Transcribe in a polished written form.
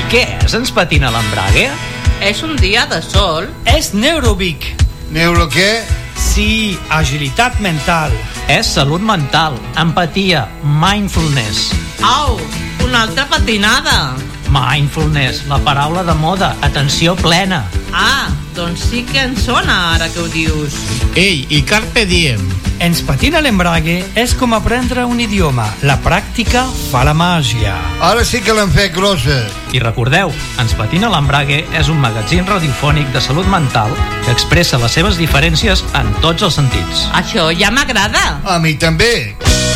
Què és Ens patina l'embrague? És un dia de sol. És Neurovic. Neuro què? Sí, agilitat mental. És salut mental, empatia, mindfulness. Au, una altra patinada. Mindfulness, la paraula de moda, atenció plena. Ah, doncs sí que en sona ara que ho dius. Ei, i Carpe Diem. Ens patina l'embrague és com aprendre un idioma. La pràctica fa la màgia. Ara sí que l'hem fet grossa. I recordeu, Ens patina l'embrague és un magazín radiofònic de salut mental que expressa les seves diferències en tots els sentits. Això ja m'agrada. A mi també.